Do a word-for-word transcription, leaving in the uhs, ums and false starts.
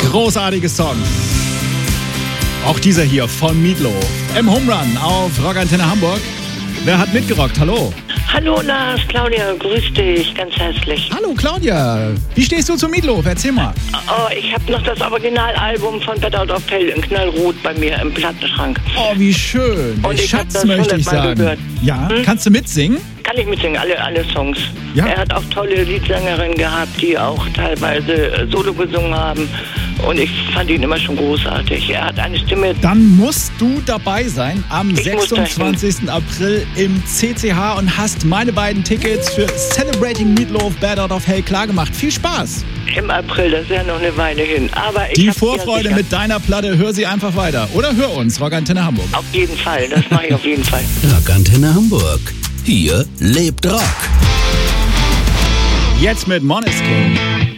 Großartige Songs. Auch dieser hier von Meatloaf. Im Home Run auf Rockantenne Hamburg. Wer hat mitgerockt? Hallo. Hallo Lars, Claudia, grüß dich ganz herzlich. Hallo Claudia. Wie stehst du zu Meatloaf? Erzähl mal. Oh, ich habe noch das Originalalbum von Bad Out of Hell in Knallrot bei mir im Plattenschrank. Oh, wie schön. Und ich Schatz, hab das möchte ich hundertmal sagen. gehört. Ja, Hm? kannst du mitsingen? Kann ich mitsingen, alle, alle Songs. Ja. Er hat auch tolle Liedsängerinnen gehabt, die auch teilweise äh, Solo gesungen haben. Und ich fand ihn immer schon großartig. Er hat eine Stimme. Dann musst du dabei sein am Ich muss sechsundzwanzigsten April im C C H und hast meine beiden Tickets für Celebrating Meatloaf Bad Out of Hell klargemacht. Viel Spaß! Im April, das ist ja noch eine Weile hin. Aber ich Die hab's ja Vorfreude sicher. mit deiner Platte, hör sie einfach weiter. Oder hör uns, Rockantenne Hamburg. Auf jeden Fall, das mache ich auf jeden Fall. Rockantenne Hamburg. Hier lebt Rock. Jetzt mit Måneskin.